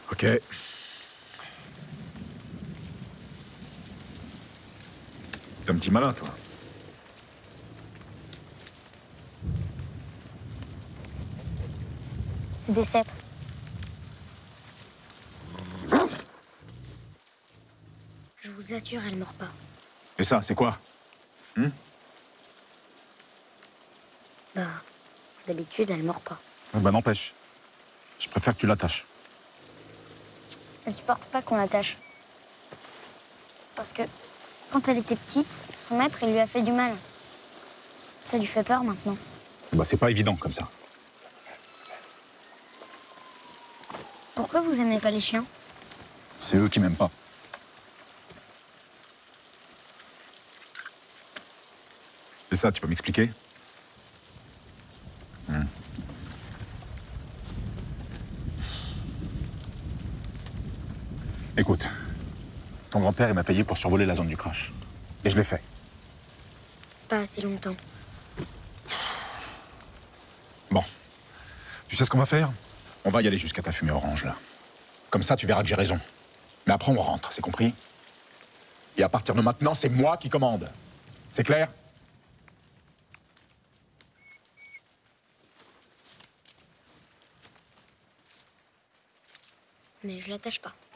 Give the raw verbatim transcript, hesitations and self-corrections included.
Ok. T'es un petit malin, toi. C'est des cèpes. Je vous assure, elle mord pas. Et ça, c'est quoi? Hmm? Bah, d'habitude, elle mord pas. Bah n'empêche. Je préfère que tu l'attaches. Elle supporte pas qu'on l'attache. Parce que quand elle était petite, son maître, il lui a fait du mal. Ça lui fait peur maintenant. Bah c'est pas évident comme ça. Pourquoi vous aimez pas les chiens? C'est eux qui m'aiment pas. Et ça, tu peux m'expliquer? Hmm. Écoute, ton grand-père, il m'a payé pour survoler la zone du crash. Et je l'ai fait. Pas assez longtemps. Bon. Tu sais ce qu'on va faire? On va y aller jusqu'à ta fumée orange, là. Comme ça, tu verras que j'ai raison. Mais après, on rentre, c'est compris? Et à partir de maintenant, c'est moi qui commande. C'est clair? Mais je l'attache pas.